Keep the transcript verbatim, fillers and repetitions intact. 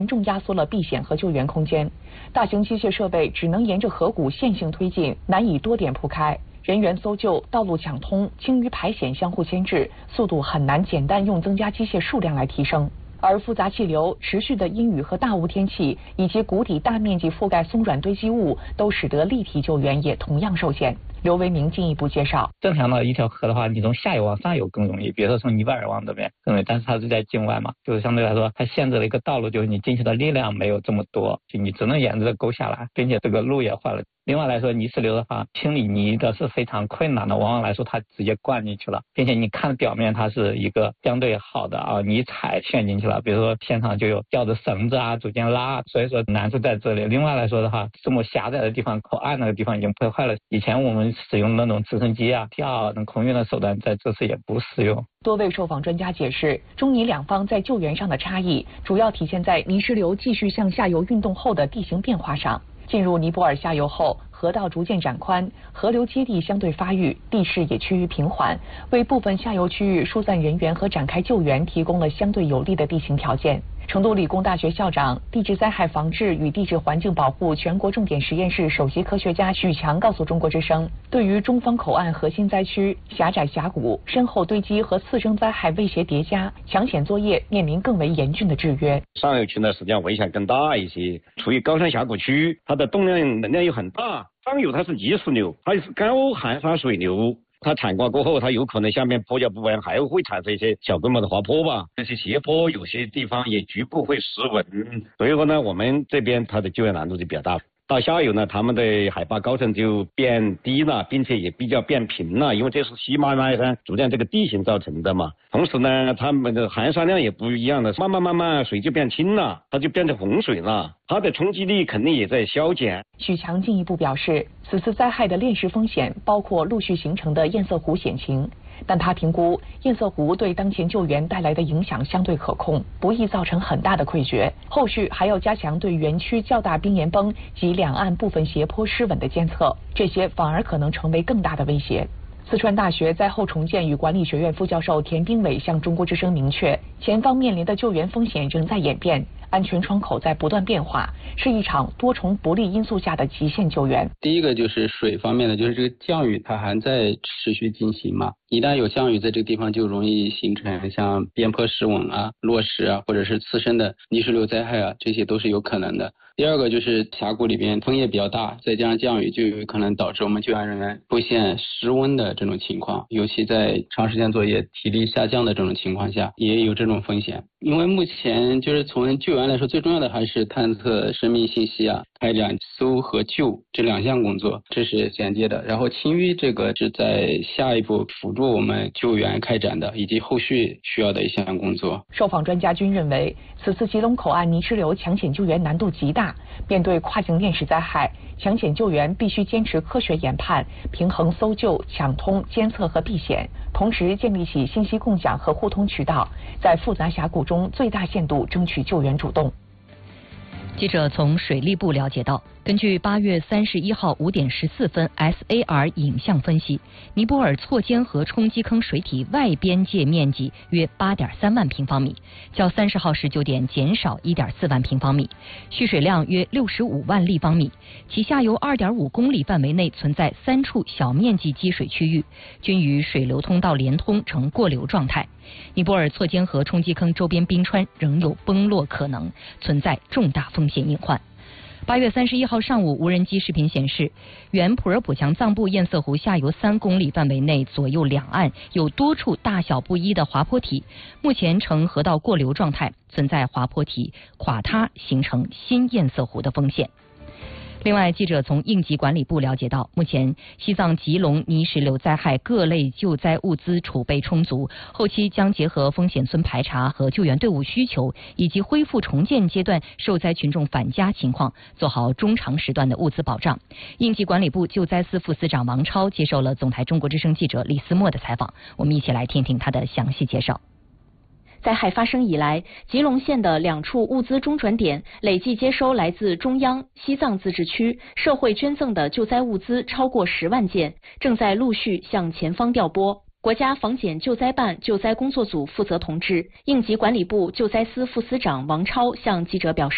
严重压缩了避险和救援空间。大型机械设备只能沿着河谷线性推进，难以多点铺开。人员搜救、道路抢通、清淤排险相互牵制，速度很难简单用增加机械数量来提升。而复杂气流、持续的阴雨和大雾天气，以及谷底大面积覆盖松软堆积物，都使得立体救援也同样受限。刘维明进一步介绍， 正常的一条河的话，你从下游往上游更容易，比如说从尼泊尔往这边更容易，但是它是在境外嘛，就是相对来说它限制了一个道路，就是你进去的力量没有这么多，就你只能沿着沟下来，并且这个路也坏了。另外来说，泥石流的话，清理泥的是非常困难的，往往来说它直接灌进去了，并且你看表面它是一个相对好的啊，你踩陷进去了，比如说现场就有吊着绳子啊，逐渐拉，所以说难是在这里。另外来说的话，这么狭窄的地方，口岸那个地方已经破坏了，以前我们使用那种直升机啊、吊等空运的手段，在这次也不适用。 多位受访专家解释，中尼两方在救援上的差异，主要体现在泥石流继续向下游运动后的地形变化上。进入尼泊尔下游后，河道逐渐展宽，河流接地相对发育，地势也趋于平缓，为部分下游区域疏散人员和展开救援提供了相对有利的地形条件。成都理工大学校长、地质灾害防治与地质环境保护全国重点实验室首席科学家许强告诉中国之声，对于中方口岸核心灾区、狭窄峡谷、深厚堆积和次生灾害威胁叠加，抢险作业面临更为严峻的制约。 上游区呢，实际上危险更大一些，处于高山峡谷区，它的动量能量又很大。上游它是泥石流，它是高含沙水流。它产挂过后，它有可能下面坡脚部分还会产生一些小规模的滑坡吧，这些斜坡有些地方也局部会失稳，所以说呢，我们这边它的救援难度就比较大。到下游呢，他们的海拔高程就变低了，并且也比较变平了，因为这是西马拉山逐渐这个地形造成的嘛。同时呢，他们的含沙量也不一样的，慢慢慢慢水就变清了，它就变成洪水了，它的冲击力肯定也在消减。 许强进一步表示，此次灾害的链式风险包括陆续形成的堰塞湖险情。但他评估堰塞湖对当前救援带来的影响相对可控，不易造成很大的溃决。后续还要加强对园区较大冰岩崩及两岸部分斜坡失稳的监测，这些反而可能成为更大的威胁。四川大学灾后重建与管理学院副教授田兵伟向中国之声明确，前方面临的救援风险仍在演变，安全窗口在不断变化，是一场多重不利因素下的极限救援。 第一个就是水方面的，就是这个降雨它还在持续进行嘛，一旦有降雨，在这个地方就容易形成像边坡失稳啊、落石啊，或者是次生的泥石流灾害啊，这些都是有可能的。第二个就是峡谷里边风也比较大，再加上降雨，就有可能导致我们救援人员出现失温的这种情况，尤其在长时间作业、体力下降的这种情况下，也有这种风险。因为目前就是从救援来说，最重要的还是探测生命信息啊，开展搜和救这两项工作，这是衔接的。然后清淤这个是在下一步辅助我们救援开展的，以及后续需要的一项工作。 受访专家均认为，此次吉隆口岸泥石流抢险救援难度极大，面对跨境链式灾害，抢险救援必须坚持科学研判，平衡搜救、抢通、监测和避险，同时建立起信息共享和互通渠道，在复杂峡谷中最大限度争取救援主动。 记者从水利部了解到，根据八月三十一号五点十四分 S A R 影像分析，尼泊尔错尖河冲击坑水体外边界面积约八点三万平方米，较三十号十九点减少一点四万平方米，蓄水量约六十五万立方米，其下游二点五公里范围内存在三处小面积积水区域，均与水流通道连通呈过流状态。尼泊尔错尖河冲击坑周边冰川仍有崩落可能，存在重大风险隐患。八月三十一号上午，无人机视频显示，原普洱浦强藏布堰塞湖下游三公里范围内左右两岸有多处大小不一的滑坡体，目前呈河道过流状态，存在滑坡体垮塌形成新堰塞湖的风险。另外，记者从应急管理部了解到，目前西藏吉隆泥石流灾害各类救灾物资储备充足，后期将结合风险村排查和救援队伍需求，以及恢复重建阶段受灾群众返家情况，做好中长时段的物资保障。应急管理部救灾司副司长王超接受了总台中国之声记者李思墨的采访，我们一起来听听他的详细介绍。 灾害发生以来，吉隆县的两处物资中转点累计接收来自中央、西藏自治区社会捐赠的救灾物资超过十万件，正在陆续向前方调拨。国家防检救灾办救灾工作组负责同志、应急管理部救灾司副司长王超向记者表示，